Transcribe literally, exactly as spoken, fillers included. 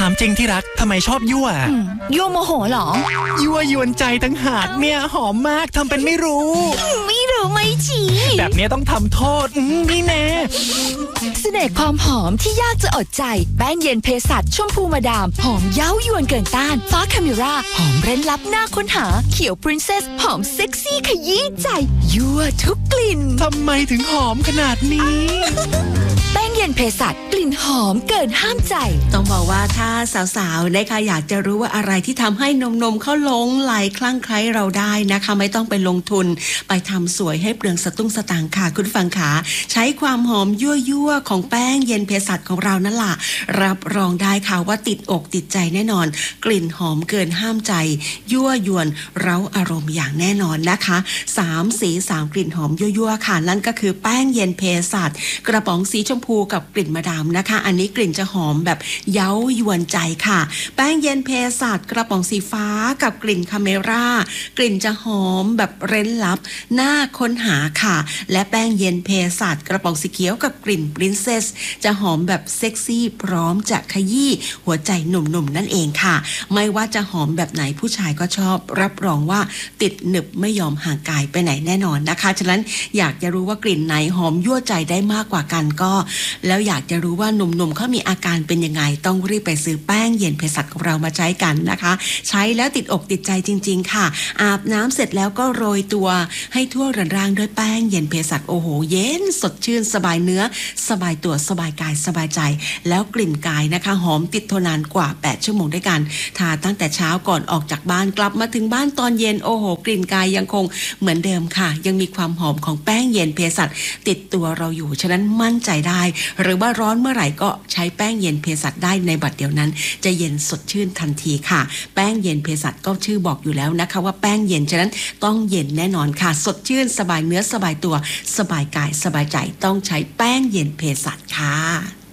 ามจริงที่รักทำไมชอบยั่วยั่วโมโหเหรอยั่วยวนใจตั้งหากเนี่ยหอมมากทำเป็นไม่รู้ไม่รู้ไม่จีแบบนี้ต้องทำโทษนี่แน่เสน่ห์ความหอมที่ยากจะอดใจแป้งเย็นเภสัชชมพูมาดามหอมเย้ายวนเกินต้านฟ้าคาเมราหอมเร้นลับหน้าค้นหาเขียวปรินเซสหอมเซ็กซี่ขยี้ใจยั่วทุกกลิ่นทำไมถึงหอมขนาดนี้แป้งเย็นเภสัชกลิ่นหอมเกินห้ามใจต้องบอกว่าถ้าสาวๆนะคะอยากจะรู้ว่าอะไรที่ทำให้นมๆเขาหลงไหลคลั่งไคล้เราได้นะคะไม่ต้องไปลงทุนไปทำสวยให้เปลืองสตุ้งสตางค์ค่ะคุณฟังขาใช้ความหอมยั่วๆของแป้งเย็นเภสัชของเรานั่นล่ะรับรองได้ค่ะว่าติดอกติดใจแน่นอนกลิ่นหอมเกินห้ามใจยั่วยวนเร้าอารมณ์อย่างแน่นอนนะคะสามสีสามกลิ่นหอมยั่วๆค่ะนั่นก็คือแป้งเย็นเภสัชกระป๋องสีชมพูกับกลิ่นมาดามนะคะอันนี้กลิ่นจะหอมแบบเย้ายวนใจค่ะแป้งเย็นเภสัชกระป๋องสีฟ้ากับกลิ่นคาเมรากลิ่นจะหอมแบบเร้นลับน่าค้นหาค่ะและแป้งเย็นเภสัชกระป๋องสีเขียวกับกลิ่นปรินเซสจะหอมแบบเซ็กซี่พร้อมจะขยี้หัวใจหนุ่มๆนั่นเองค่ะไม่ว่าจะหอมแบบไหนผู้ชายก็ชอบรับรองว่าติดหนึบไม่ยอมห่างกายไปไหนแน่นอนนะคะฉะนั้นอยากจะรู้ว่ากลิ่นไหนหอมยั่วใจได้มากกว่ากันก็แล้วอยากจะรู้ว่าหนุ่มๆเขามีอาการเป็นยังไงต้องรีบไปซื้อแป้งเย็นเภสัชของเรามาใช้กันนะคะใช้แล้วติดอกติดใจจริงๆค่ะอาบน้ำเสร็จแล้วก็โรยตัวให้ทั่วร่างด้วยแป้งเย็นเภสัชโอ้โหเย็นสดชื่นสบายเนื้อสบายตัวสบายกายสบายใจแล้วกลิ่นกายนะคะหอมติดทนนานกว่าแปดชั่วโมงด้วยกันทาตั้งแต่เช้าก่อนออกจากบ้านกลับมาถึงบ้านตอนเย็นโอ้โหกลิ่นกายยังคงเหมือนเดิมค่ะยังมีความหอมของแป้งเย็นเภสัชติดตัวเราอยู่ฉะนั้นมั่นใจได้หรือว่าร้อนเมื่อไหร่ก็ใช้แป้งเย็นเภสัชได้ในบัดเดียวนั้นจะเย็นสดชื่นทันทีค่ะแป้งเย็นเภสัชก็ชื่อบอกอยู่แล้วนะคะว่าแป้งเย็นฉะนั้นต้องเย็นแน่นอนค่ะสดชื่นสบายเนื้อสบายตัวสบายกายสบายใจต้องใช้แป้งเย็นเภสัชค่ะ